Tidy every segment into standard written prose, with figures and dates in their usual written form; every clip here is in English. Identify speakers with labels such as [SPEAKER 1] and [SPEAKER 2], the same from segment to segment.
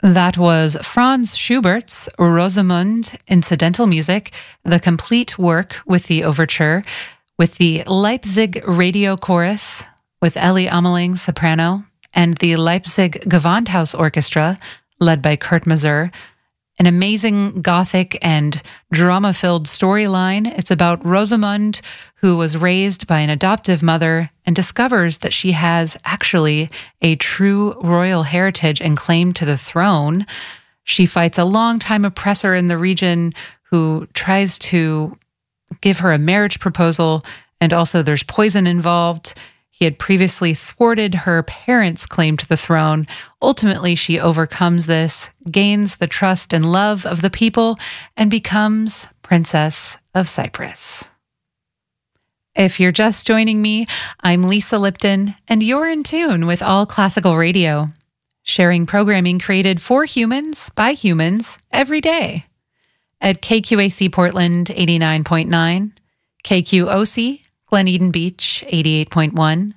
[SPEAKER 1] That was Franz Schubert's Rosamunde incidental music, the complete work with the overture, with the Leipzig Radio Chorus, with Ellie Ameling soprano, and the Leipzig Gewandhaus Orchestra, led by Kurt Masur. An amazing Gothic and drama-filled storyline. It's about Rosamunde, who was raised by an adoptive mother and discovers that she has actually a true royal heritage and claim to the throne. She fights a longtime oppressor in the region who tries to give her a marriage proposal, and also there's poison involved. He had previously thwarted her parents' claim to the throne. Ultimately, she overcomes this, gains the trust and love of the people, and becomes Princess of Cyprus. If you're just joining me, I'm Lisa Lipton, and you're in tune with All Classical Radio, sharing programming created for humans by humans every day. At KQAC Portland 89.9, KQOC Glen Eden Beach, 88.1.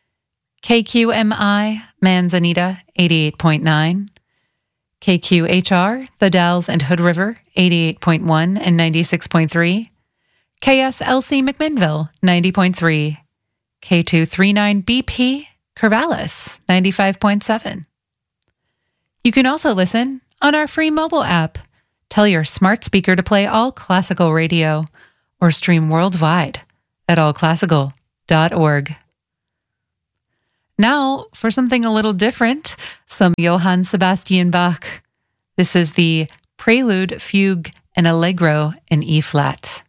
[SPEAKER 1] KQMI, Manzanita, 88.9. KQHR, The Dalles and Hood River, 88.1 and 96.3. KSLC McMinnville, 90.3. K239BP, Corvallis, 95.7. You can also listen on our free mobile app. Tell your smart speaker to play All Classical Radio or stream worldwide at allclassical.org. Now, for something a little different, some Johann Sebastian Bach. This is the Prelude, Fugue, and Allegro in E-flat.